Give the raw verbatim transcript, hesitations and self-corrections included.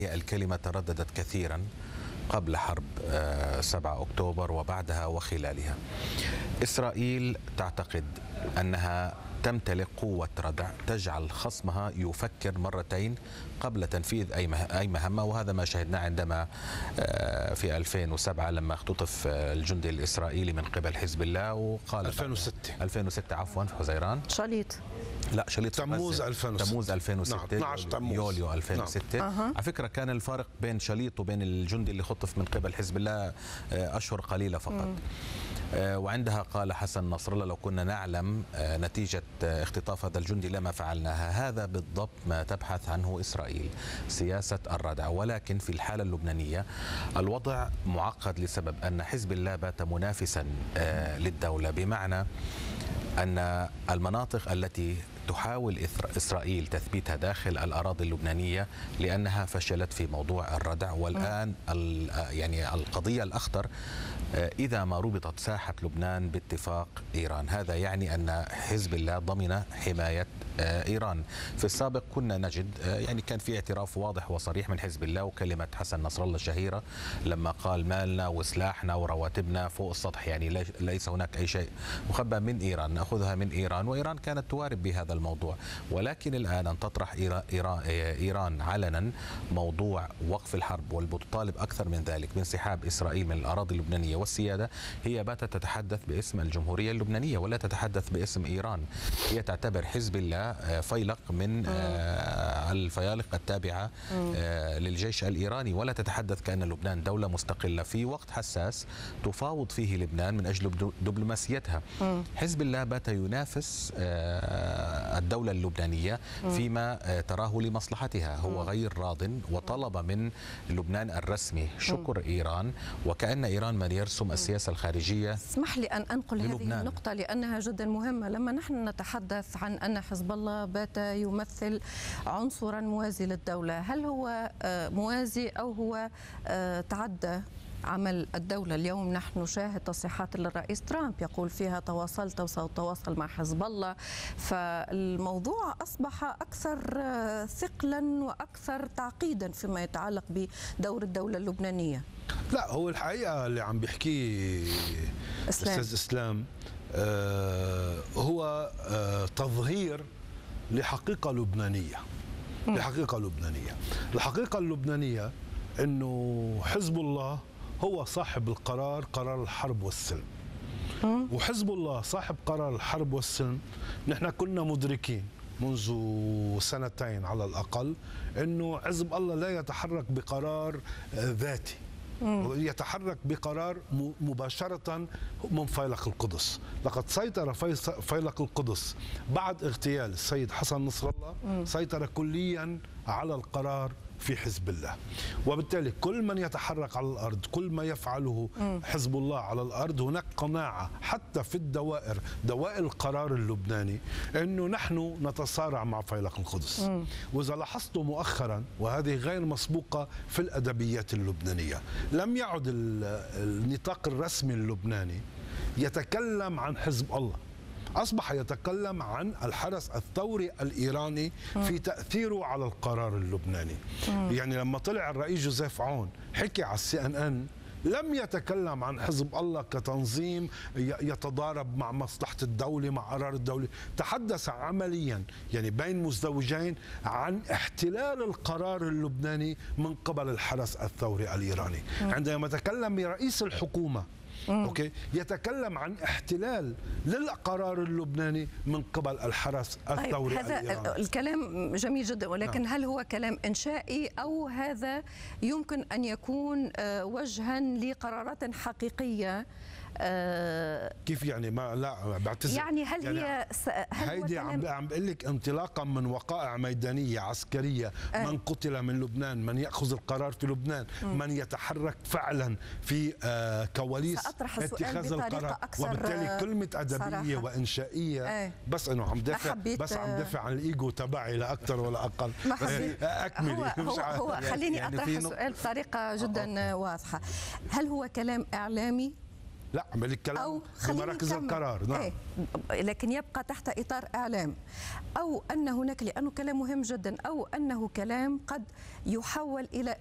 الكلمة ترددت كثيرا قبل حرب سبعة أكتوبر وبعدها وخلالها. إسرائيل تعتقد أنها تمتلك قوة ردع تجعل خصمها يفكر مرتين قبل تنفيذ أي مهمة، وهذا ما شاهدناه عندما في ألفين وسبعة لما اختطف الجندي الإسرائيلي من قبل حزب الله وقال ألفين وستة ألفين وستة عفوا في حزيران شليط لا شليط تموز ألفين وستة تموز ألفين وستة نعم. اثنعش تموز يوليو ألفين وستة نعم. أه. على فكرة كان الفارق بين شليط وبين الجندي اللي خطف من قبل حزب الله أشهر قليلة فقط. م. وعندها قال حسن نصر الله: لو كنا نعلم نتيجة اختطاف هذا الجندي لما فعلناها. هذا بالضبط ما تبحث عنه إسرائيل، سياسة الردع. ولكن في الحالة اللبنانية الوضع معقد لسبب أن حزب الله بات منافسا للدولة، بمعنى أن المناطق التي تحاول إسرائيل تثبيتها داخل الأراضي اللبنانية لأنها فشلت في موضوع الردع. والآن يعني القضية الأخطر إذا ما ربطت ساحة لبنان باتفاق إيران، هذا يعني أن حزب الله ضمن حماية إيران. في السابق كنا نجد يعني كان في اعتراف واضح وصريح من حزب الله، وكلمة حسن نصر الله الشهيرة لما قال: مالنا وسلاحنا ورواتبنا فوق السطح، يعني ليس هناك أي شيء مخبى من إيران، نأخذها من إيران. وإيران كانت توارب بهذا الموضوع. ولكن الآن أن تطرح إيران علنا موضوع وقف الحرب والمتطالب أكثر من ذلك بانسحاب إسرائيل من الأراضي اللبنانية والسيادة، هي باتت تتحدث باسم الجمهورية اللبنانية ولا تتحدث باسم إيران. هي تعتبر حزب الله فيلق من الفيالق التابعة للجيش الإيراني، ولا تتحدث كأن لبنان دولة مستقلة في وقت حساس تفاوض فيه لبنان من أجل دبلوماسيتها. حزب الله بات ينافس الدولة اللبنانية فيما تراه لمصلحتها. هو غير راض وطلب من لبنان الرسمي شكر إيران، وكأن إيران من يرسم السياسة الخارجية. اسمح لي أن أنقل للبنان. هذه النقطة لأنها جدا مهمة. لما نحن نتحدث عن أن حزب الله بات يمثل عنصرا موازي للدولة، هل هو موازي أو هو تعدى عمل الدولة؟ اليوم نحن نشاهد تصريحات للرئيس ترامب يقول فيها تواصلت وسأتواصل مع حزب الله، فالموضوع أصبح أكثر ثقلا وأكثر تعقيدا فيما يتعلق بدور الدولة اللبنانية. لا، هو الحقيقة اللي عم بيحكيه أستاذ إسلام آه هو آه تظهير لحقيقة لبنانية. م. لحقيقة لبنانية الحقيقة اللبنانية أنه حزب الله هو صاحب القرار، قرار الحرب والسلم. م. وحزب الله صاحب قرار الحرب والسلم. نحن كنا مدركين منذ سنتين على الأقل أنه حزب الله لا يتحرك بقرار ذاتي، يتحرك بقرار مباشرة من فيلق القدس. لقد سيطر فيلق القدس بعد اغتيال السيد حسن نصر الله، سيطر كليا على القرار في حزب الله. وبالتالي كل من يتحرك على الأرض، كل ما يفعله حزب الله على الأرض، هناك قناعة حتى في الدوائر، دوائر القرار اللبناني، أنه نحن نتصارع مع فيلق القدس. وإذا لاحظتوا مؤخرا، وهذه غير مسبوقة في الأدبيات اللبنانية، لم يعد النطاق الرسمي اللبناني يتكلم عن حزب الله، أصبح يتكلم عن الحرس الثوري الإيراني في تأثيره على القرار اللبناني. يعني لما طلع الرئيس جوزيف عون حكي على السي ان ان، لم يتكلم عن حزب الله كتنظيم يتضارب مع مصلحة الدولة، مع قرار الدولة. تحدث عمليا يعني بين مزدوجين عن احتلال القرار اللبناني من قبل الحرس الثوري الإيراني. عندما تكلم رئيس الحكومة أوكي يتكلم عن احتلال للقرار اللبناني من قبل الحرس الثوري طيب، هذا الإيراني. الكلام جميل جدا، ولكن نعم. هل هو كلام إنشائي أو هذا يمكن أن يكون وجها لقرارات حقيقية؟ آه كيف يعني؟ ما لا بعتذر. يعني هل يعني هي هل هيدي عم عم بقول لك انطلاقا من وقائع ميدانيه عسكريه، آه. من قتل من لبنان، من ياخذ القرار في لبنان، م. من يتحرك فعلا في آه كواليس اتخاذ القرار. وبالتالي كلمه ادبيه صراحة. وانشائيه، آه. بس انه عم دافع بس عم دافع عن الايجو تبعي لا اكثر ولا اقل. اكملي. هو, هو, هو خليني يعني اطرح السؤال بطريقه جدا آه. واضحه. هل هو كلام اعلامي لا عمل الكلام أو في مراكز القرار. نعم. إيه. لكن يبقى تحت إطار إعلام، أو أن هناك، لأنه كلام مهم جدا، أو أنه كلام قد يحول إلى